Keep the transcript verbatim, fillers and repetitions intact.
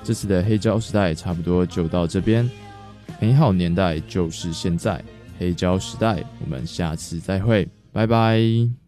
这次的黑胶时代差不多就到这边，美好年代就是现在，黑胶时代，我们下次再会，拜拜。